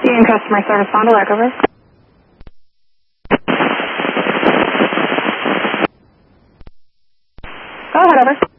Union Customer Service, Fond du Lac, over. Go ahead, over.